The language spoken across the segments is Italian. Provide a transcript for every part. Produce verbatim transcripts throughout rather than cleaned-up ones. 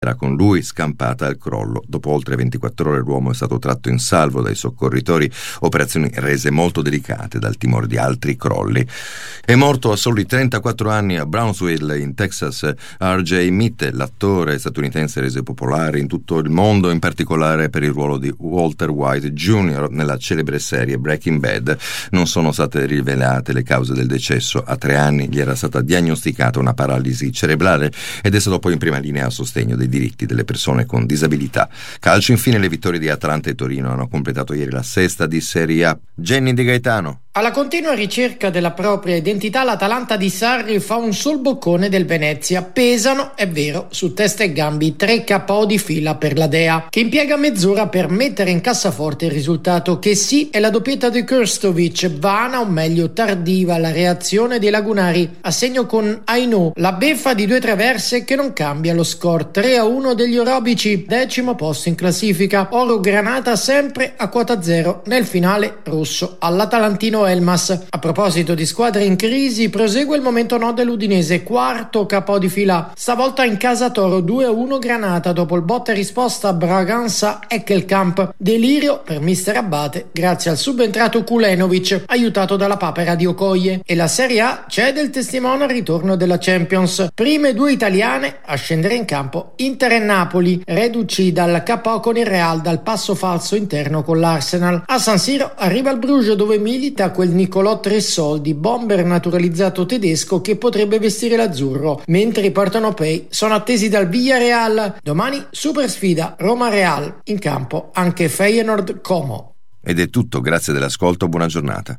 Era con lui scampata al crollo. Dopo oltre ventiquattro ore l'uomo è stato tratto in salvo dai soccorritori, operazioni rese molto delicate dal timore di altri crolli. È morto a soli trentaquattro anni a Brownsville, in Texas, R J Mitte, l'attore statunitense reso popolare in tutto il mondo, in particolare per il ruolo di Walter White Junior nella celebre serie Breaking Bad. Non sono state rivelate le cause del decesso. A tre anni gli era stata diagnosticata una paralisi cerebrale ed è stato poi in prima linea a sostegno dei diritti delle persone con disabilità. Calcio, infine, le vittorie di Atalanta e Torino hanno completato ieri la sesta di Serie A. Jenny Di Gaetano. Alla continua ricerca della propria identità, l'Atalanta di Sarri fa un sol boccone del Venezia. Pesano, è vero, su testa e gambi tre K O di fila per la Dea, che impiega mezz'ora per mettere in cassaforte il risultato che sì è la doppietta di Krstovic, vana o meglio tardiva la reazione dei lagunari, a segno con Aino, la beffa di due traverse che non cambia lo score. Tre a uno degli orobici, decimo posto in classifica. Oro Granata sempre a quota zero nel finale rosso all'Atalantino Elmas. A proposito di squadre in crisi, prosegue il momento no dell'Udinese, quarto K O di fila, stavolta in casa Toro. Due a uno Granata dopo il botta e risposta Braganza-Eckelkamp. Delirio per mister Abate grazie al subentrato Kulenovic, aiutato dalla papera di Okoye. E la Serie A cede il testimone al ritorno della Champions. Prime due italiane a scendere in campo, Inter e Napoli, reduci dal K O con il Real dal passo falso interno con l'Arsenal. A San Siro arriva il Bruges, dove milita quel Nicolò Tressoldi, bomber naturalizzato tedesco che potrebbe vestire l'azzurro, mentre i partenopei sono attesi dal Villarreal. Domani super sfida Roma-Real, in campo anche Feyenoord-Como. Ed è tutto, grazie dell'ascolto, buona giornata.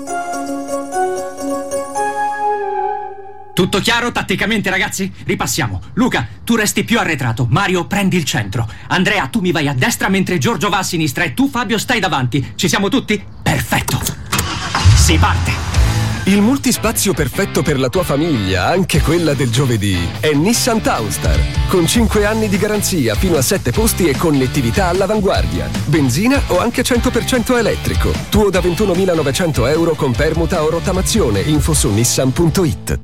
Tutto chiaro tatticamente, ragazzi? Ripassiamo. Luca, tu resti più arretrato. Mario, prendi il centro. Andrea, tu mi vai a destra mentre Giorgio va a sinistra e tu, Fabio, stai davanti. Ci siamo tutti? Perfetto. Si parte! Il multispazio perfetto per la tua famiglia, anche quella del giovedì, è Nissan Townstar. Con cinque anni di garanzia, fino a sette posti e connettività all'avanguardia. Benzina o anche cento per cento elettrico. Tuo da ventunomilanovecento euro con permuta o rottamazione. Info su nissan punto it.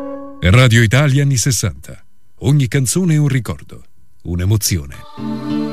Radio Italia anni sessanta. Ogni canzone è un ricordo, un'emozione.